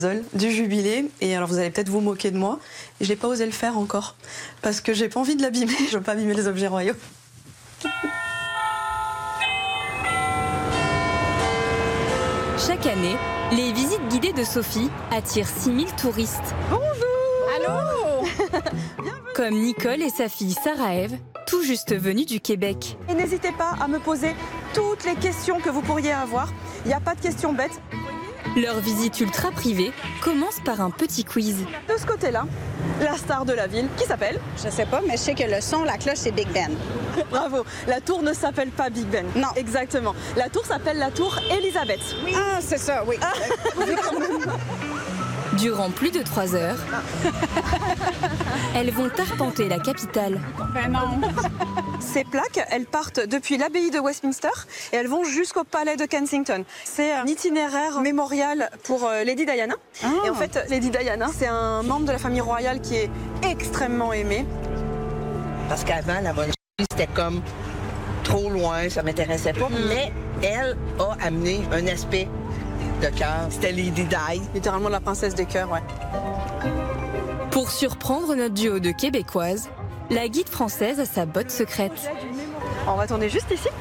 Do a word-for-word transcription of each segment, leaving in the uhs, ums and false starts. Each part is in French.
du jubilé, et alors vous allez peut-être vous moquer de moi, et j'ai pas osé le faire encore parce que j'ai pas envie de l'abîmer, je veux pas abîmer les objets royaux. Chaque année, les visites guidées de Sophie attirent six mille touristes. Bonjour. Allô. Comme Nicole et sa fille Sarah-Ève, tout juste venues du Québec. Et n'hésitez pas à me poser toutes les questions que vous pourriez avoir, il n'y a pas de questions bêtes. Leur visite ultra privée commence par un petit quiz. De ce côté-là, la star de la ville, qui s'appelle? Je sais pas, mais je sais que le son, la cloche, c'est Big Ben. Bravo, la tour ne s'appelle pas Big Ben. Non. Exactement. La tour s'appelle la tour Elisabeth. Oui. Ah, c'est ça, oui. Ah. Durant plus de trois heures, elles vont arpenter la capitale. Ben non. Ces plaques, elles partent depuis l'abbaye de Westminster et elles vont jusqu'au palais de Kensington. C'est un itinéraire mémorial pour Lady Diana. Ah. Et en fait, Lady Diana, c'est un membre de la famille royale qui est extrêmement aimé. Parce qu'avant, la monarchie, c'était comme trop loin, ça m'intéressait pas. Mm. Mais elle a amené un aspect de cœur. C'était Lady Di. Littéralement la princesse des cœurs, ouais. Pour surprendre notre duo de Québécoises, la guide française a sa botte secrète. On va tourner juste ici.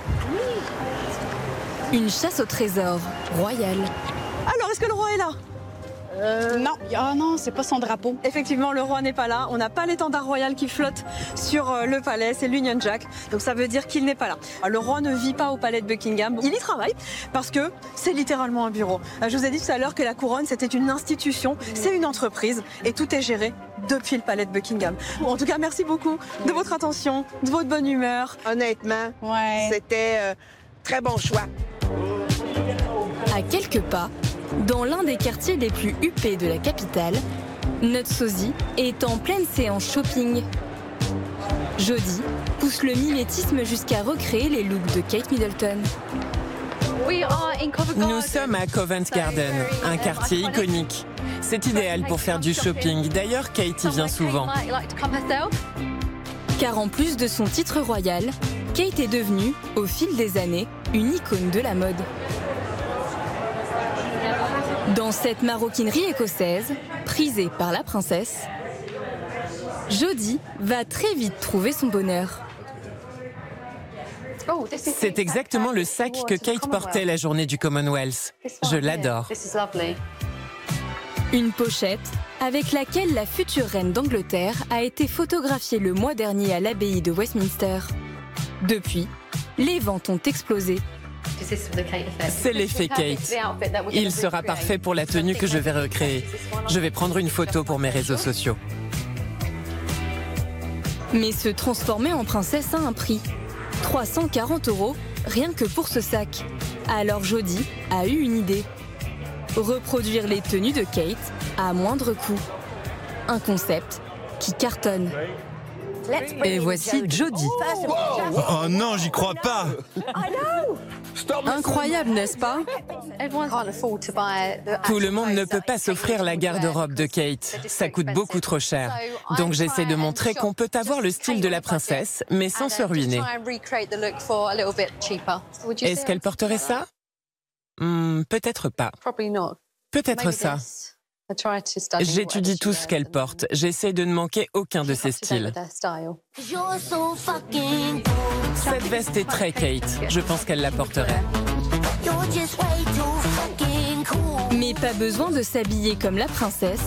Une chasse au trésor royale. Alors, est-ce que le roi est là? Euh... Non, oh non, c'est pas son drapeau. Effectivement, le roi n'est pas là. On n'a pas l'étendard royal qui flotte sur le palais, c'est l'Union Jack. Donc ça veut dire qu'il n'est pas là. Le roi ne vit pas au palais de Buckingham. Il y travaille parce que c'est littéralement un bureau. Je vous ai dit tout à l'heure que la couronne, c'était une institution, c'est une entreprise et tout est géré depuis le palais de Buckingham. En tout cas, merci beaucoup de votre attention, de votre bonne humeur. Honnêtement, ouais. C'était euh, très bon choix. À quelques pas, dans l'un des quartiers les plus huppés de la capitale, notre sosie est en pleine séance shopping. Jodie pousse le mimétisme jusqu'à recréer les looks de Kate Middleton. Nous sommes à Covent Garden, un quartier iconique. C'est idéal pour faire du shopping. D'ailleurs, Kate y vient souvent. Car en plus de son titre royal, Kate est devenue, au fil des années, une icône de la mode. Dans cette maroquinerie écossaise, prisée par la princesse, Jodie va très vite trouver son bonheur. C'est exactement le sac que Kate portait la journée du Commonwealth. Je l'adore. Une pochette avec laquelle la future reine d'Angleterre a été photographiée le mois dernier à l'abbaye de Westminster. Depuis, les ventes ont explosé. C'est l'effet Kate. Il sera parfait pour la tenue que je vais recréer. Je vais prendre une photo pour mes réseaux sociaux. Mais se transformer en princesse a un prix. trois cent quarante euros, rien que pour ce sac. Alors Jodie a eu une idée. Reproduire les tenues de Kate à moindre coût. Un concept qui cartonne. Et voici Jodie. Oh non, j'y crois pas. Incroyable, n'est-ce pas? Tout le monde ne peut pas s'offrir la garde-robe de Kate. Ça coûte beaucoup trop cher. Donc j'essaie de montrer qu'on peut avoir le style de la princesse, mais sans se ruiner. Est-ce qu'elle porterait ça? Hmm, peut-être pas. Peut-être ça. J'étudie tout ce qu'elle porte. J'essaie de ne manquer aucun de ses styles. Cette veste est très Kate. Je pense qu'elle la porterait. Mais pas besoin de s'habiller comme la princesse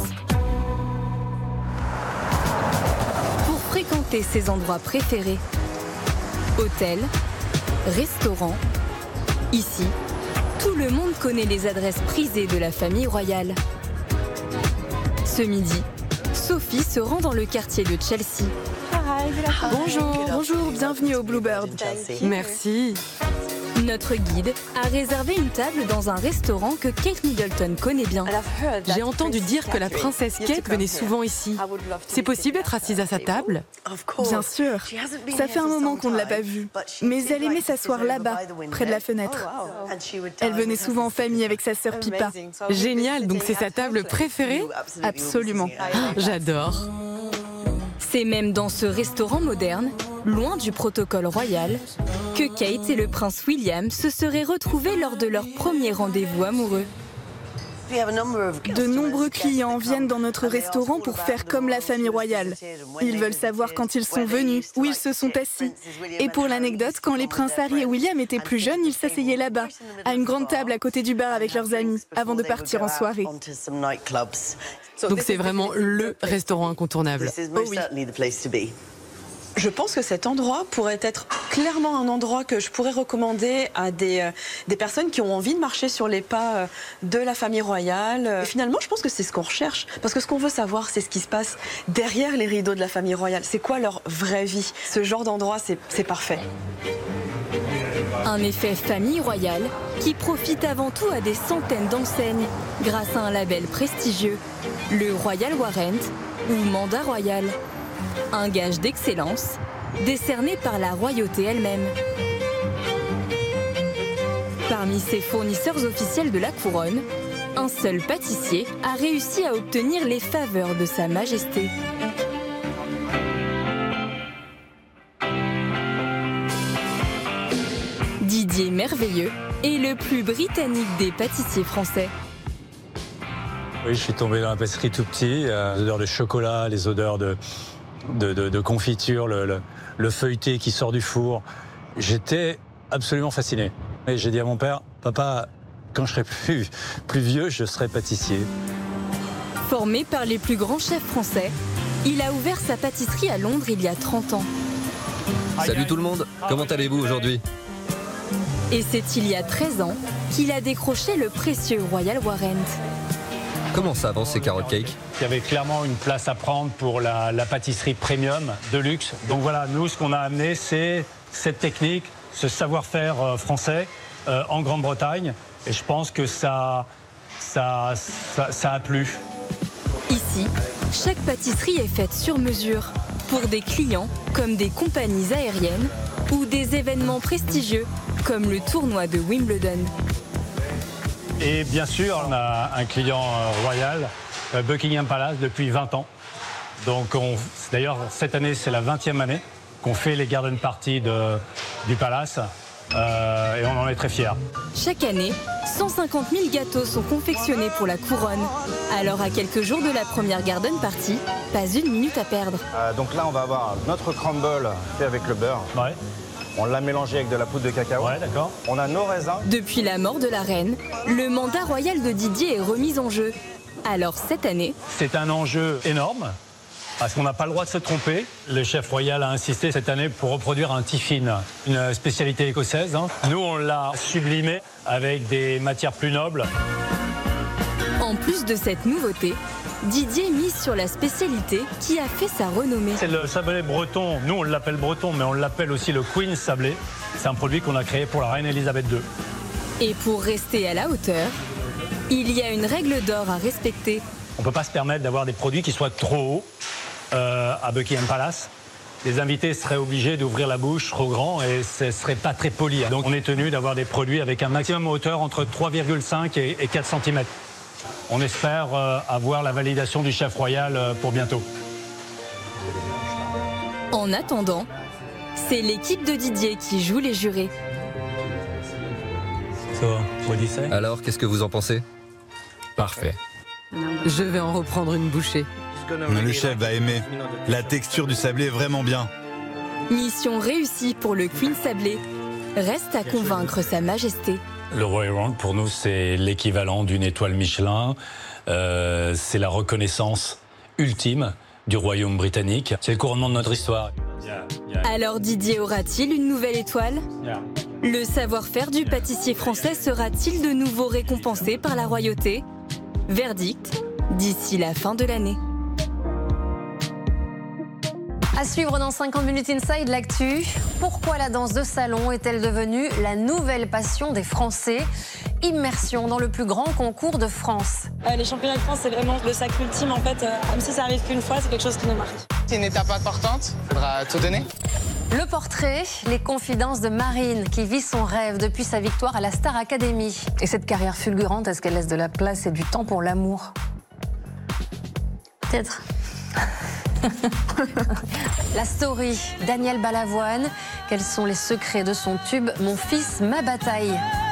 pour fréquenter ses endroits préférés. Hôtels, restaurants. Ici, tout le monde connaît les adresses prisées de la famille royale. Ce midi, Sophie se rend dans le quartier de Chelsea. Bonjour, bonjour, bienvenue au Bluebird. Merci. Notre guide a réservé une table dans un restaurant que Kate Middleton connaît bien. J'ai entendu dire que la princesse Kate venait souvent ici. C'est possible d'être assise à sa table? Bien sûr. Ça fait un moment qu'on ne l'a pas vue. Mais elle aimait s'asseoir là-bas, près de la fenêtre. Elle venait souvent en famille avec sa sœur Pippa. Génial, donc c'est sa table préférée? Absolument. J'adore. C'est même dans ce restaurant moderne, loin du protocole royal, que Kate et le prince William se seraient retrouvés lors de leur premier rendez-vous amoureux. De nombreux clients viennent dans notre restaurant pour faire comme la famille royale. Ils veulent savoir quand ils sont venus, où ils se sont assis. Et pour l'anecdote, quand les princes Harry et William étaient plus jeunes, ils s'asseyaient là-bas, à une grande table à côté du bar avec leurs amis, avant de partir en soirée. Donc c'est vraiment le restaurant incontournable. Oh oui. Je pense que cet endroit pourrait être clairement un endroit que je pourrais recommander à des, euh, des personnes qui ont envie de marcher sur les pas euh, de la famille royale. Et finalement, je pense que c'est ce qu'on recherche. Parce que ce qu'on veut savoir, c'est ce qui se passe derrière les rideaux de la famille royale. C'est quoi leur vraie vie? Ce genre d'endroit, c'est c'est parfait. Un effet famille royale qui profite avant tout à des centaines d'enseignes grâce à un label prestigieux, le Royal Warrant ou Mandat Royal. Un gage d'excellence décerné par la royauté elle-même. Parmi ses fournisseurs officiels de la couronne, un seul pâtissier a réussi à obtenir les faveurs de Sa Majesté. Didier Merveilleux est le plus britannique des pâtissiers français. Oui, je suis tombé dans la pâtisserie tout petit, euh, les odeurs de chocolat, les odeurs de, de, de, de confiture, le, le, le feuilleté qui sort du four. J'étais absolument fasciné. Et j'ai dit à mon père, papa, quand je serai plus, plus vieux, je serai pâtissier. Formé par les plus grands chefs français, il a ouvert sa pâtisserie à Londres il y a trente ans. Salut tout le monde, comment allez-vous aujourd'hui? Et c'est il y a treize ans qu'il a décroché le précieux Royal Warrant. Comment ça avance ces carrot cakes? Il y avait clairement une place à prendre pour la, la pâtisserie premium de luxe. Donc voilà, nous, ce qu'on a amené, c'est cette technique, ce savoir-faire euh, français euh, en Grande-Bretagne. Et je pense que ça, ça, ça, ça a plu. Ici, chaque pâtisserie est faite sur mesure pour des clients comme des compagnies aériennes ou des événements prestigieux comme le tournoi de Wimbledon. Et bien sûr, on a un client royal, Buckingham Palace, depuis vingt ans. Donc, d'ailleurs, cette année, c'est la vingtième année qu'on fait les garden parties de, du Palace. Euh, et on en est très fiers. Chaque année, cent cinquante mille gâteaux sont confectionnés pour la couronne. Alors, à quelques jours de la première garden party, pas une minute à perdre. Euh, donc là, on va avoir notre crumble fait avec le beurre. Ouais. On l'a mélangé avec de la poudre de cacao. Ouais, d'accord. On a nos raisins. Depuis la mort de la reine, le mandat royal de Didier est remis en jeu. Alors cette année... C'est un enjeu énorme, parce qu'on n'a pas le droit de se tromper. Le chef royal a insisté cette année pour reproduire un tiffin, une spécialité écossaise. Hein. Nous, on l'a sublimé avec des matières plus nobles. En plus de cette nouveauté, Didier mise sur la spécialité qui a fait sa renommée. C'est le sablé breton. Nous, on l'appelle breton, mais on l'appelle aussi le Queen Sablé. C'est un produit qu'on a créé pour la reine Elisabeth deux. Et pour rester à la hauteur, il y a une règle d'or à respecter. On ne peut pas se permettre d'avoir des produits qui soient trop hauts euh, à Buckingham Palace. Les invités seraient obligés d'ouvrir la bouche trop grand et ce ne serait pas très poli. Donc on est tenu d'avoir des produits avec un maximum de hauteur entre trois virgule cinq et quatre centimètres. On espère euh, avoir la validation du chef royal euh, pour bientôt. En attendant, c'est l'équipe de Didier qui joue les jurés. So, what do you say? Alors, qu'est-ce que vous en pensez? Parfait. Je vais en reprendre une bouchée. Le chef va aimer. La texture du sablé est vraiment bien. Mission réussie pour le Queen Sablé. Reste à convaincre Sa Majesté. Le Royal Warrant, pour nous, c'est l'équivalent d'une étoile Michelin. Euh, c'est la reconnaissance ultime du royaume britannique. C'est le couronnement de notre histoire. Alors Didier aura-t-il une nouvelle étoile? Le savoir-faire du pâtissier français sera-t-il de nouveau récompensé par la royauté? Verdict d'ici la fin de l'année. À suivre dans cinquante minutes Inside, l'actu. Pourquoi la danse de salon est-elle devenue la nouvelle passion des Français? Immersion dans le plus grand concours de France. Euh, les championnats de France, c'est vraiment le sacre ultime. En fait, euh, même si ça arrive qu'une fois, c'est quelque chose qui nous marque. C'est une étape importante, il faudra tout donner. Le portrait, les confidences de Marine, qui vit son rêve depuis sa victoire à la Star Academy. Et cette carrière fulgurante, est-ce qu'elle laisse de la place et du temps pour l'amour? Peut-être. La story, Daniel Balavoine. Quels sont les secrets de son tube Mon fils, ma bataille?